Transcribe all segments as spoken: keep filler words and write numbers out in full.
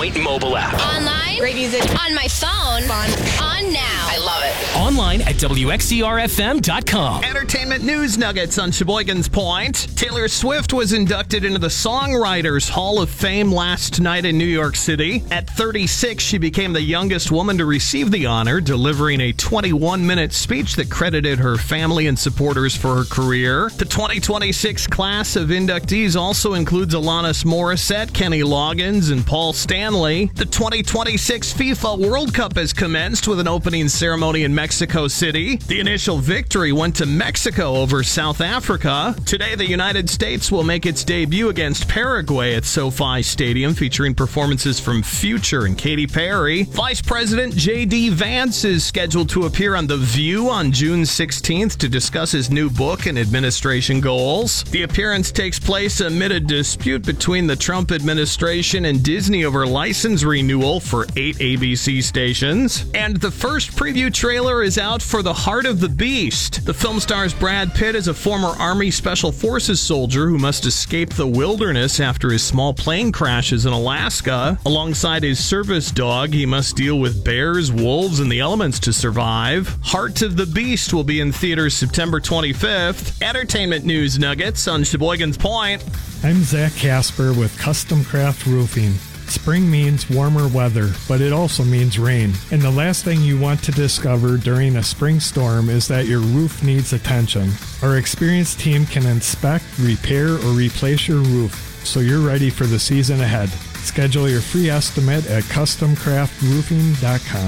Point mobile app. Online. Great music. On my phone. Fun. On now. I love it. Online at W X C R F M dot com. Entertainment news nuggets on Sheboygan's Point. Taylor Swift was inducted into the Songwriters Hall of Fame last night in New York City. At thirty-six, she became the youngest woman to receive the honor, delivering a twenty-one minute speech that credited her family and supporters for her career. The twenty twenty-six class of inductees also includes Alanis Morissette, Kenny Loggins, and Paul Stanley. The twenty twenty-six FIFA World Cup has commenced with an opening ceremony in Mexico City. The initial victory went to Mexico over South Africa. Today, the United States will make its debut against Paraguay at SoFi Stadium, featuring performances from Future and Katy Perry. Vice President J D. Vance is scheduled to appear on The View on June sixteenth to discuss his new book and administration goals. The appearance takes place amid a dispute between the Trump administration and Disney over license renewal for eight A B C stations. And the first preview trailer is out for The Heart of the Beast. The film stars Brad Pitt as a former Army Special Forces soldier who must escape the wilderness after his small plane crashes in Alaska. Alongside his service dog, he must deal with bears, wolves, and the elements to survive. Heart of the Beast will be in theaters September twenty-fifth. Entertainment news nuggets on Sheboygan's Point. I'm Zach Casper with Custom Craft Roofing. Spring means warmer weather, but it also means rain. And the last thing you want to discover during a spring storm is that your roof needs attention. Our experienced team can inspect, repair, or replace your roof so you're ready for the season ahead. Schedule your free estimate at custom craft roofing dot com.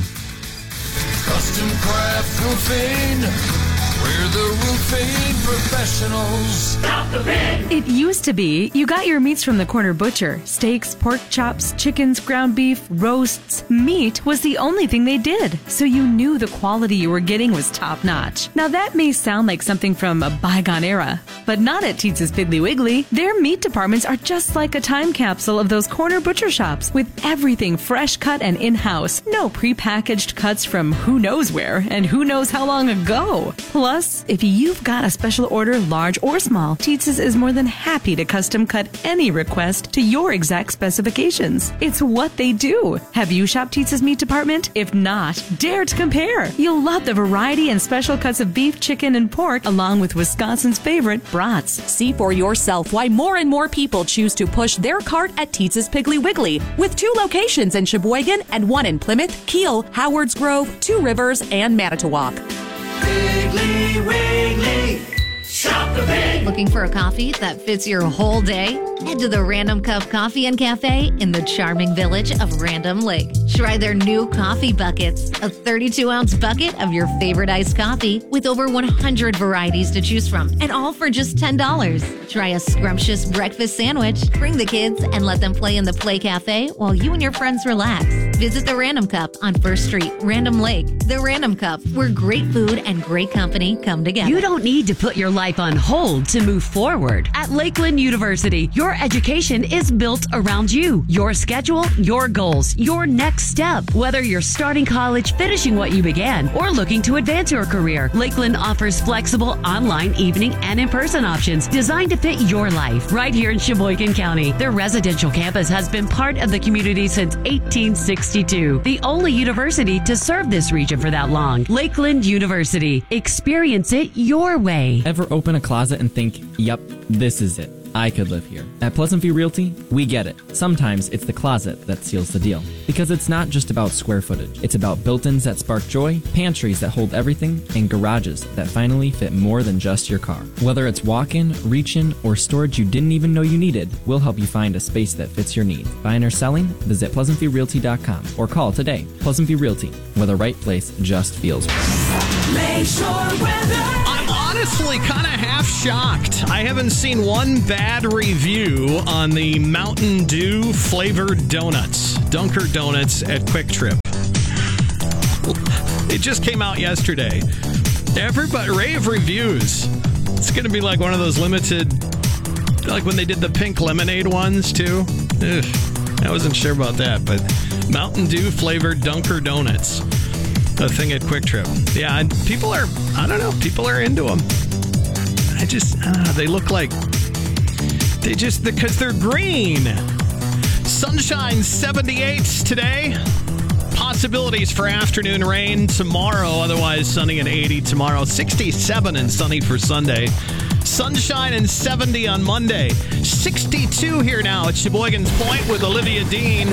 Custom Craft Roofing. We're the roofing professionals. Stop the bid! It used to be you got your meats from the corner butcher. Steaks, pork chops, chickens, ground beef, roasts. Meat was the only thing they did, so you knew the quality you were getting was top-notch. Now that may sound like something from a bygone era, but not at Teetz's Piggly Wiggly. Their meat departments are just like a time capsule of those corner butcher shops, with everything fresh cut and in-house. No prepackaged cuts from who knows where and who knows how long ago. Plus, if you've got a special order, large or small, Teetz's is more than happy to custom cut any request to your exact specifications. It's what they do. Have you shopped Teetz's meat department? If not, dare to compare. You'll love the variety and special cuts of beef, chicken, and pork, along with Wisconsin's favorite brats. See for yourself why more and more people choose to push their cart at Teetz's Piggly Wiggly, with two locations in Sheboygan and one in Plymouth, Kiel, Howards Grove, Two Rivers, and Manitowoc. Piggly Wiggly, shop the pig. Looking for a coffee that fits your whole day? Head to the Random Cup Coffee and Cafe in the charming village of Random Lake. Try their new coffee buckets, a thirty-two ounce bucket of your favorite iced coffee with over one hundred varieties to choose from, and all for just ten dollars. Try a scrumptious breakfast sandwich. Bring the kids and let them play in the Play Cafe while you and your friends relax. Visit the Random Cup on First Street, Random Lake. The Random Cup, where great food and great company come together. You don't need to put your life on hold to move forward. At Lakeland University, your education is built around you, your schedule, your goals, your next step. Whether you're starting college, finishing what you began, or looking to advance your career, Lakeland offers flexible online, evening, and in-person options designed to fit your life. Right here in Sheboygan County, their residential campus has been part of the community since eighteen sixty-two. The only university to serve this region for that long. Lakeland University. Experience it your way. Ever open a closet and think, yep, this is it. I could live here. At Pleasant View Realty, we get it. Sometimes it's the closet that seals the deal. Because it's not just about square footage. It's about built-ins that spark joy, pantries that hold everything, and garages that finally fit more than just your car. Whether it's walk-in, reach-in, or storage you didn't even know you needed, we'll help you find a space that fits your needs. Buying or selling? Visit pleasant view realty dot com or call today. Pleasant View Realty, where the right place just feels right. Lakeshore weather. I'm honestly kind of half shocked. I haven't seen one bad review on the Mountain Dew flavored donuts, Dunker Donuts at Quick Trip. It just came out yesterday. Everybody, rave reviews. It's going to be like one of those limited, like when they did the pink lemonade ones too. Ugh, I wasn't sure about that, but Mountain Dew flavored Dunker Donuts. A thing at Quick Trip. Yeah, and people are, I don't know, people are into them. I just, I don't know, they look like, they just, because they're green. Sunshine seventy-eight today. Possibilities for afternoon rain tomorrow. Otherwise, sunny and eighty tomorrow. sixty-seven and sunny for Sunday. Sunshine and seventy on Monday. sixty-two here now at Sheboygan's Point with Olivia Dean.